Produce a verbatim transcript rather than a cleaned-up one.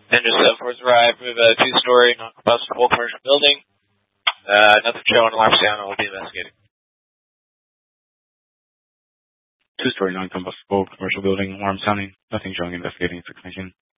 Engine seven four has arrived with a two-story non-combustible commercial building. Uh, nothing showing. Alarm sound. We'll be investigating. Two-story non-combustible commercial building. Alarm sounding. Nothing showing. Investigating. six nineteen.